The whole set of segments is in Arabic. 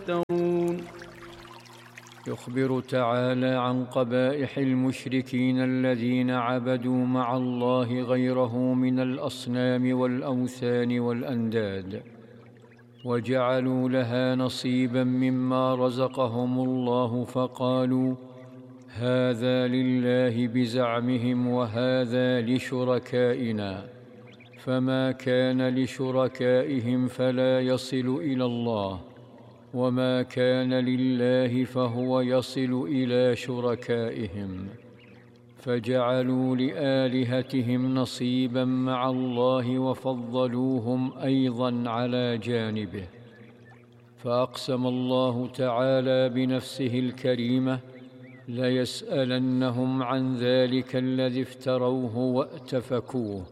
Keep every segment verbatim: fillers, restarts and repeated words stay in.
يفترون. يخبر تعالى عن قبائح المشركين الذين عبدوا مع الله غيره من الأصنام والأوثان والأنداد، وجعلوا لها نصيبا مما رزقهم الله، فقالوا هذا لله بزعمهم وهذا لشركائنا، فما كان لشركائهم فلا يصل إلى الله، وما كان لله فهو يصل إلى شركائهم، فجعلوا لآلهتهم نصيبا مع الله وفضلوهم أيضا على جانبه. فأقسم الله تعالى بنفسه الكريمة ليسألنهم عن ذلك الذي افتروه واتفكوه،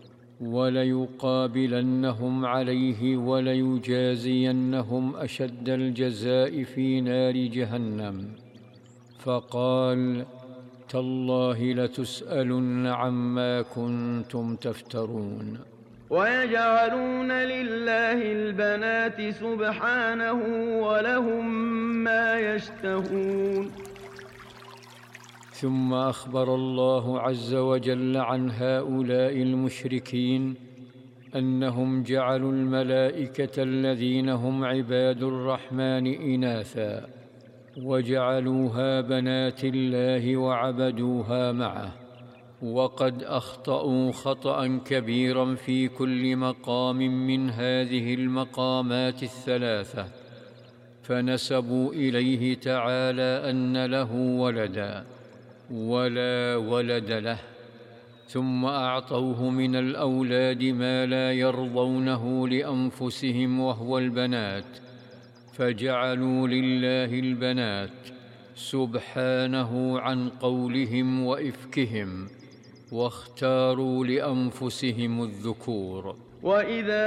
وليقابلنهم عليه وليجازينهم أشد الجزاء في نار جهنم. فقال تالله لتسألن عما كنتم تفترون. ويجعلون لله البنات سبحانه ولهم ما يشتهون. ثم أخبر الله عز وجل عن هؤلاء المشركين أنهم جعلوا الملائكة الذين هم عباد الرحمن إناثا، وجعلوها بنات الله وعبدوها معه، وقد أخطأوا خطأ كبيرا في كل مقام من هذه المقامات الثلاثة، فنسبوا إليه تعالى أن له ولدا ولا ولد له، ثم أعطوه من الأولاد ما لا يرضونه لأنفسهم وهو البنات، فجعلوا لله البنات سبحانه عن قولهم وإفكهم، واختاروا لأنفسهم الذكور. وإذا